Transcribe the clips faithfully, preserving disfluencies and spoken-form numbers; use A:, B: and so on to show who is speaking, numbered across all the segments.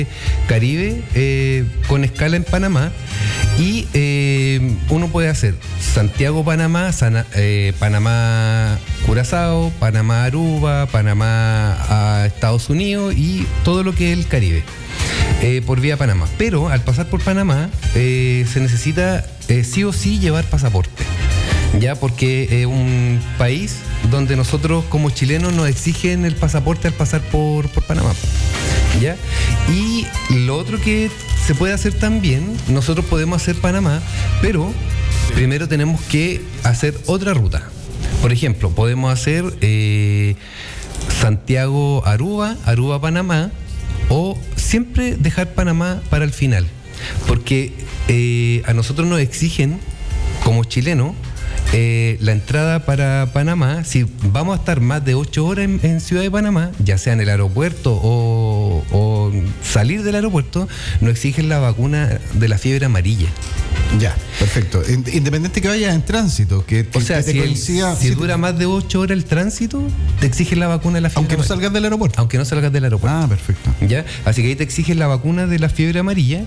A: Caribe eh, con escala en Panamá y eh, uno puede hacer Santiago-Panamá, Sana, eh, Panamá-Curazao, Panamá-Aruba, Panamá a Estados Unidos y todo lo que es el Caribe eh, por vía Panamá. Pero al pasar por Panamá eh, se necesita eh, sí o sí llevar pasaporte, ya, porque es un país donde nosotros como chilenos nos exigen el pasaporte al pasar por, por Panamá, ¿ya? Y lo otro que se puede hacer también, nosotros podemos hacer Panamá, pero primero tenemos que hacer otra ruta. Por ejemplo, podemos hacer eh, Santiago-Aruba, Aruba-Panamá, o siempre dejar Panamá para el final, porque eh, a nosotros nos exigen como chilenos Eh, la entrada para Panamá. Si vamos a estar más de ocho horas en, en Ciudad de Panamá, ya sea en el aeropuerto o, o salir del aeropuerto, nos exigen la vacuna de la fiebre amarilla.
B: Ya, perfecto. Independiente que vayas en tránsito, que, que
A: o sea,
B: te
A: si,
B: coincida,
A: el, si
B: si
A: dura
B: te...
A: más de ocho horas el tránsito, te exigen la vacuna de la fiebre
B: aunque
A: amarilla.
B: no salgas del aeropuerto.
A: Aunque no salgas del aeropuerto.
B: Ah, perfecto.
A: ¿Ya? Así que ahí te exigen la vacuna de la fiebre amarilla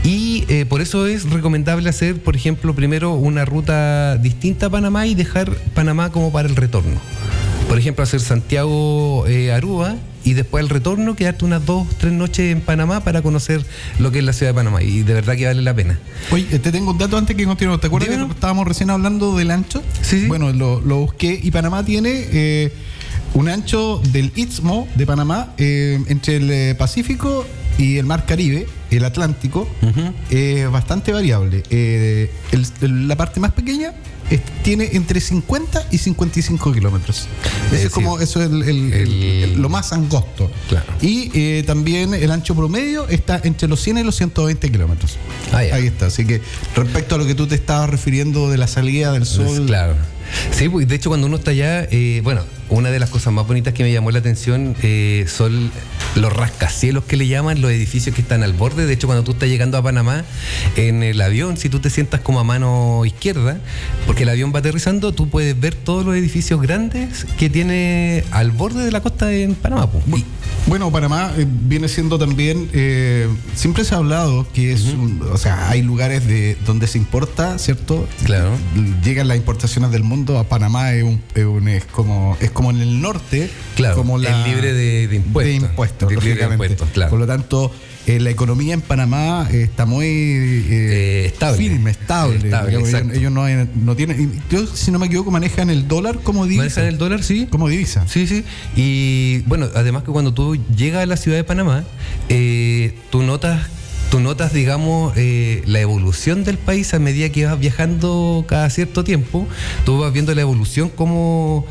A: y eh, por eso es recomendable hacer, por ejemplo, primero una ruta distinta a Panamá y dejar Panamá como para el retorno. Por ejemplo, hacer Santiago-Aruba eh, y después al retorno quedarte unas dos, tres noches en Panamá para conocer lo que es la ciudad de Panamá, y de verdad que vale la pena.
B: Oye, te tengo un dato antes que continuemos. ¿Te acuerdas
A: Dímelo.
B: que estábamos recién hablando del ancho?
A: Sí, sí.
B: Bueno, lo, lo busqué y Panamá tiene eh, un ancho del Istmo de Panamá eh, entre el eh, Pacífico y el Mar Caribe, el Atlántico, uh-huh. eh, bastante variable. Eh, el, el, la parte más pequeña es, tiene entre cincuenta y cincuenta y cinco kilómetros. Eso es, es como eso es el, el, el, el, lo más angosto.
A: Claro.
B: Y eh, también el ancho promedio está entre los cien y los ciento veinte kilómetros.
A: Ah,
B: ahí está. Así que respecto a lo que tú te estabas refiriendo de la salida del sol.
A: Pues, claro. Sí, pues, de hecho cuando uno está allá, eh, bueno, una de las cosas más bonitas que me llamó la atención eh, son los rascacielos que le llaman, los edificios que están al borde. De hecho, cuando tú estás llegando a Panamá en el avión, si tú te sientas como a mano izquierda, porque el avión va aterrizando, tú puedes ver todos los edificios grandes que tiene al borde de la costa en Panamá. Pues.
B: Y, bueno, Panamá eh, viene siendo también, eh, siempre se ha hablado que es, uh-huh. un, o sea, hay lugares de donde se importa, ¿cierto?
A: Claro.
B: Llegan las importaciones del mundo a Panamá, es, un, es, un, es como es como en el norte,
A: claro,
B: como la,
A: es libre de, de impuestos.
B: De impuestos,
A: de,
B: lógicamente.
A: De impuestos, claro.
B: Por lo tanto, eh, la economía en Panamá eh, está muy eh,
A: eh, estable.
B: firme, estable.
A: estable
B: ellos, ellos no, no tienen, yo, si no me equivoco, manejan el dólar como divisa.
A: Manejan el dólar, sí.
B: Como divisa.
A: Sí, sí. Y bueno, además que cuando tú llegas a la ciudad de Panamá, eh, tú notas Tú notas, digamos, eh, la evolución del país a medida que vas viajando cada cierto tiempo. Tú vas viendo la evolución, cómo,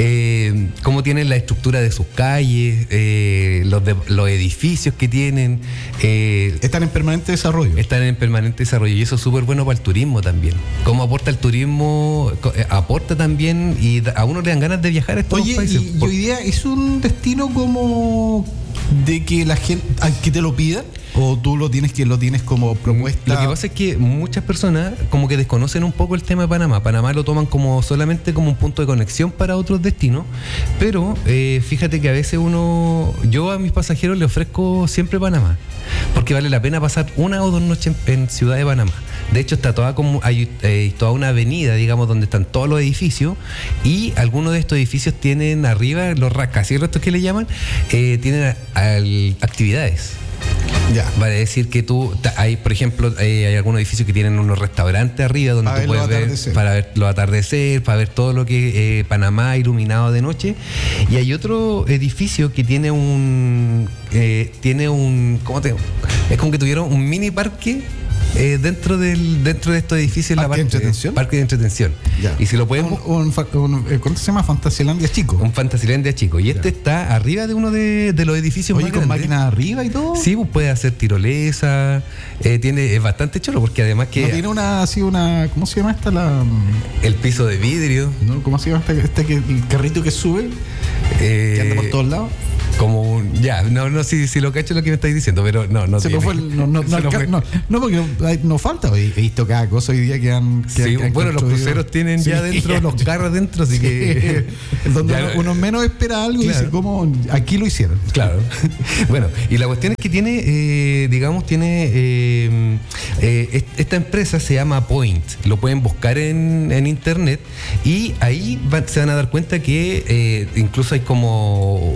A: eh, cómo tienen la estructura de sus calles, eh, los, de, los edificios que tienen.
B: Eh, están en permanente desarrollo.
A: Están en permanente desarrollo y eso es súper bueno para el turismo también. Cómo aporta el turismo, aporta también y a uno le dan ganas de viajar a estos
B: Oye,
A: países.
B: Y, y hoy día es un destino como de que la gente, que te lo pidan. ¿O tú lo tienes que lo tienes como propuesta?
A: Lo que pasa es que muchas personas como que desconocen un poco el tema de Panamá. Panamá lo toman como solamente como un punto de conexión para otros destinos, pero eh, fíjate que a veces uno, yo a mis pasajeros les ofrezco siempre Panamá, porque vale la pena pasar una o dos noches en, en Ciudad de Panamá. De hecho está toda como hay eh, toda una avenida, digamos, donde están todos los edificios y algunos de estos edificios tienen arriba los rascacielos, estos que le llaman, eh, tienen a, a, actividades.
B: Ya.
A: Vale decir que tú, hay, por ejemplo, eh, hay algunos edificios que tienen unos restaurantes arriba donde
B: para
A: tú puedes ver, para ver los atardeceres, para ver todo lo que eh, Panamá iluminado de noche. Y hay otro edificio que tiene un, eh, tiene un, ¿cómo te? Es como que tuvieron un mini parque. Eh, dentro del dentro de estos edificios,
B: ¿Parque
A: la parte
B: de entretención?
A: Parque de entretención.
B: Ya.
A: Y si lo pueden
B: un, un, un, ¿cuánto se llama? Fantasilandia chico.
A: Un Fantasilandia chico. Y este ya. está arriba de uno de, de los edificios.
B: Oye, más con máquinas arriba y todo.
A: Sí, pues puede hacer tirolesa. Eh, tiene es bastante chulo porque además que
B: no tiene una así una ¿cómo se llama esta la?
A: El piso de vidrio.
B: No, ¿cómo se llama este, este que, el carrito que sube? Eh, que anda por todos lados.
A: como un, ya, no, no, si, si lo cacho lo que me estáis diciendo, pero no, no
B: Se
A: tiene.
B: me fue el- no, no, no,
A: Se nos
B: alca-
A: fue.
B: no, no, porque hay- no falta. He he visto cada cosa hoy día que han. Que
A: Sí,
B: han- que han
A: bueno, los
B: construido.
A: cruceros tienen
B: Sí.
A: ya dentro, los carros dentro, así que.
B: Sí. Donde
A: Ya,
B: uno, uno menos espera algo y
A: claro.
B: dice, ¿cómo? Aquí lo hicieron.
A: Claro. Bueno, y la cuestión es que tiene, eh, digamos, tiene. eh, eh, est- esta empresa se llama Point. Lo pueden buscar en, en internet y ahí van- se van a dar cuenta que eh, incluso hay como.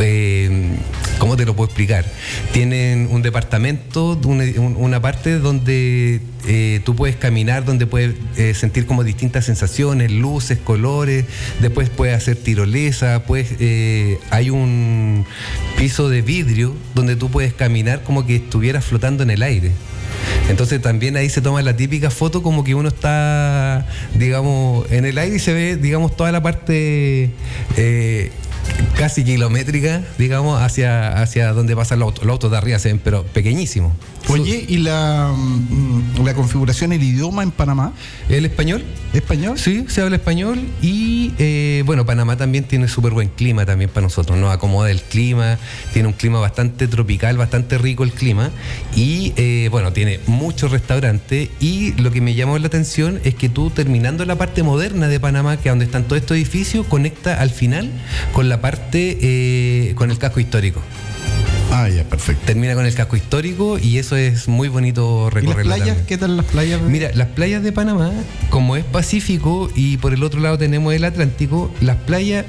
A: Eh, ¿Cómo te lo puedo explicar? Tienen un departamento, una, un- una parte donde eh, tú puedes caminar, donde puedes eh, sentir como distintas sensaciones, luces, colores. Después puedes hacer tirolesa, puedes, eh, hay un piso de vidrio donde tú puedes caminar como que estuvieras flotando en el aire. Entonces también ahí se toma la típica foto como que uno está, digamos, en el aire y se ve, digamos, toda la parte eh, casi kilométrica, digamos, hacia, hacia donde pasan los autos. Los autos de arriba se ven, pero pequeñísimos.
B: Oye, ¿y la, mm, la configuración, el idioma en Panamá?
A: ¿El español?
B: ¿Español?
A: Sí, se habla español y eh, bueno, Panamá también tiene súper buen clima también para nosotros, nos acomoda el clima, tiene un clima bastante tropical, bastante rico el clima y eh, bueno, tiene muchos restaurantes y lo que me llamó la atención es que tú terminando la parte moderna de Panamá, que es donde están todos estos edificios, conecta al final con la parte, eh, con el casco histórico.
B: Ah, ya, perfecto.
A: Termina con el casco histórico y eso es muy bonito
B: ¿Y las
A: recorrerlo
B: playas?
A: también.
B: ¿Qué tal las playas?
A: Mira, las playas de Panamá, como es Pacífico y por el otro lado tenemos el Atlántico, las playas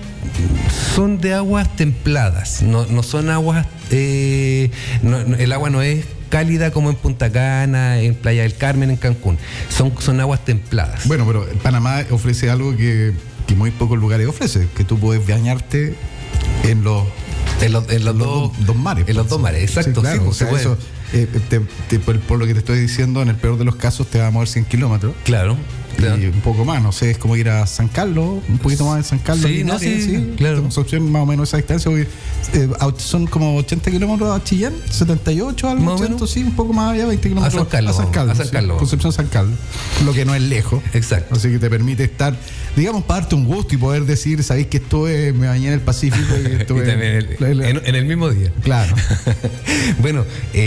A: son de aguas templadas, no, no son aguas, eh, no- no- el agua no es cálida como en Punta Cana, en Playa del Carmen, en Cancún, son, son aguas templadas.
B: Bueno, pero Panamá ofrece algo que, que muy pocos lugares ofrece, que tú puedes bañarte en los,
A: en los, en los
B: en los
A: dos,
B: dos, dos mares.
A: En los
B: pues.
A: dos mares, exacto.
B: Sí, claro,
A: sí,
B: o
A: pues, se
B: sea,
A: puede.
B: eso, eh, te- te- por, por lo que te estoy diciendo, en el peor de los casos te va a mover cien kilómetros.
A: Claro. claro.
B: Y un poco más, no sé, es como ir a San Carlos, un poquito más de San Carlos.
A: Sí, no,
B: Linares,
A: sí, claro.
B: Concepción, más o menos esa distancia, porque, eh, aut- son como ochenta kilómetros a Chillán, setenta y ocho, algo,
A: Más o
B: ochenta,
A: menos.
B: sí, un poco más allá, veinte kilómetros
A: A San Carlos,
B: a San Carlos,
A: a San
B: sí,
A: Carlos.
B: Concepción San Carlos, lo que no es lejos.
A: Exacto.
B: Así que te permite estar, digamos, para darte un gusto y poder decir, sabéis que estuve, me bañé en el Pacífico y
A: Y
B: estuve
A: también el- en, en el mismo día.
B: Claro.
A: bueno,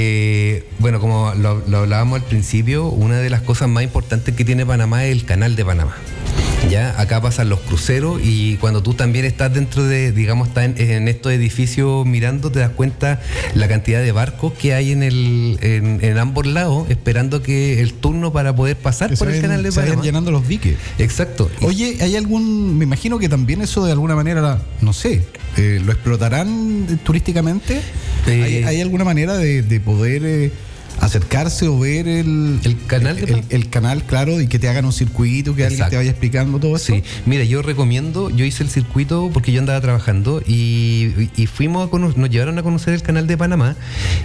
A: eh, bueno, como lo, lo hablábamos al principio, una de las cosas más importantes que tiene Panamá es el canal de Panamá. Ya, acá pasan los cruceros y cuando tú también estás dentro de, digamos, estás en, en estos edificios mirando, te das cuenta la cantidad de barcos que hay en el en, en ambos lados, esperando que el turno para poder pasar
B: Que
A: por
B: se
A: el
B: vayan-
A: canal de
B: se vayan
A: Panamá.
B: llenando los diques.
A: Exacto. Y-
B: Oye, ¿hay algún, me imagino que también eso de alguna manera, no sé, eh, lo explotarán eh, turísticamente?
A: Eh,
B: ¿Hay, hay alguna manera de, de poder eh, acercarse o ver el,
A: El canal de
B: el, el- el canal, claro, y que te hagan un circuito, que alguien
A: Exacto.
B: te vaya explicando todo eso?
A: Sí, mira, yo recomiendo, yo hice el circuito porque yo andaba trabajando y, y fuimos a cono- nos llevaron a conocer el canal de Panamá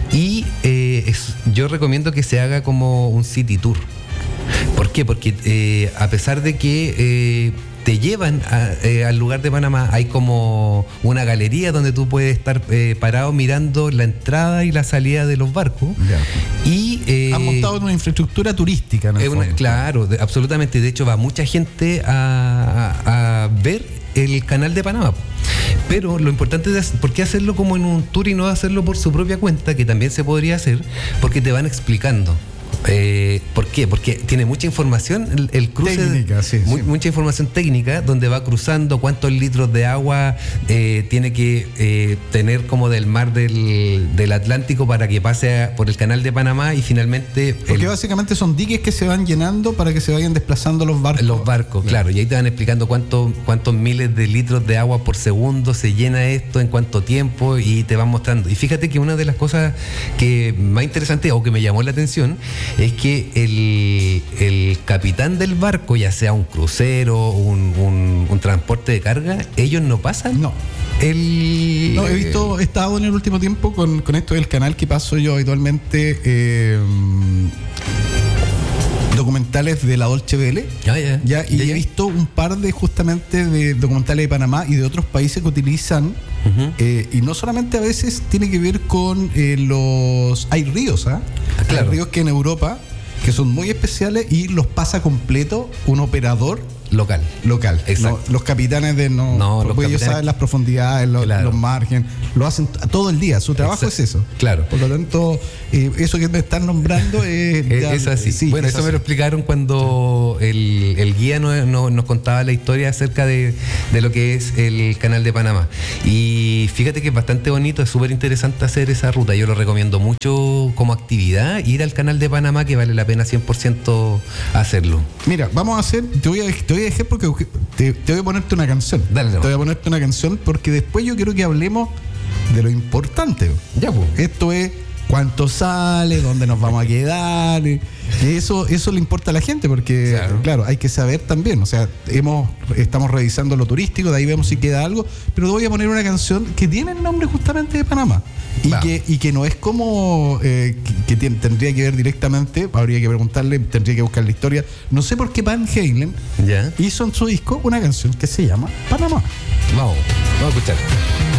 A: y eh, es- yo recomiendo que se haga como un city tour. ¿Por qué? Porque eh, a pesar de que eh, te llevan a- eh, al lugar de Panamá, hay como una galería donde tú puedes estar eh, parado mirando la entrada y la salida de los barcos.
B: Ya.
A: Y eh,
B: Han montado una infraestructura turística, en el
A: es una-
B: fondo.
A: claro, de- absolutamente. De hecho, va mucha gente a, a- a ver el canal de Panamá. Pero lo importante es, ¿por qué hacerlo como en un tour y no hacerlo por su propia cuenta? Que también se podría hacer, porque te van explicando. Eh, ¿Por qué? Porque tiene mucha información el, el cruce.
B: Técnica, sí,
A: mu-
B: sí.
A: Mucha información técnica donde va cruzando cuántos litros de agua eh, tiene que eh, tener como del mar del, del Atlántico para que pase a- por el canal de Panamá y finalmente
B: Porque
A: el-
B: básicamente son diques que se van llenando para que se vayan desplazando los barcos.
A: los barcos, claro, y ahí te van explicando cuántos cuántos miles de litros de agua por segundo se llena esto, en cuánto tiempo, y te van mostrando. Y fíjate que una de las cosas que más interesante o que me llamó la atención es que el, el capitán del barco, ya sea un crucero, un, un- un transporte de carga, ellos no pasan.
B: No.
A: El,
B: No, he visto, he estado en el último tiempo con, con esto del canal que paso yo habitualmente, eh, documentales de la Dolce Vele.
A: Ah, ya.
B: Ya, y
A: Ya,
B: he
A: ya.
B: visto un par de justamente de documentales de Panamá y de otros países que utilizan,
A: Ujú.
B: eh, y no solamente a veces tiene que ver con eh, los... Hay ríos, ¿ah?
A: Ah, claro.
B: Hay ríos que en Europa, que son muy especiales y los pasa completo un operador
A: local.
B: Local.
A: Exacto.
B: No, los capitanes de no,
A: No, los
B: porque ellos
A: capitanes-
B: saben las profundidades, los,
A: Claro.
B: los márgenes, lo hacen t- todo el día. Su trabajo
A: Exacto.
B: es eso.
A: Claro.
B: Por lo tanto, eh, eso que me están nombrando es,
A: Es,
B: ya-
A: es así.
B: sí,
A: bueno,
B: es
A: eso me
B: así.
A: lo explicaron cuando el, el guía no- no- nos contaba la historia acerca de, de lo que es el canal de Panamá. Y fíjate que es bastante bonito, es súper interesante hacer esa ruta. Yo lo recomiendo mucho como actividad, ir al canal de Panamá, que vale la pena cien por ciento hacerlo.
B: Mira, vamos a hacer, te voy a, te voy a dejar porque te, te voy a ponerte una canción.
A: Dale,
B: te
A: no.
B: voy a ponerte una canción porque después yo quiero que hablemos de lo importante.
A: Ya, pues.
B: Esto es cuánto sale, dónde nos vamos a quedar. eh, que eso, eso le importa a la gente porque,
A: Claro.
B: claro, hay que saber también. O sea, hemos, estamos revisando lo turístico, de ahí vemos si queda algo. Pero te voy a poner una canción que tiene el nombre justamente de Panamá. Y
A: Va.
B: que, y que no es como eh, que, que tiene- tendría que ver directamente, habría que preguntarle, tendría que buscar la historia. No sé por qué Van Halen
A: Ya.
B: hizo en su disco una canción que se llama Panamá.
A: Vamos, vamos a escuchar.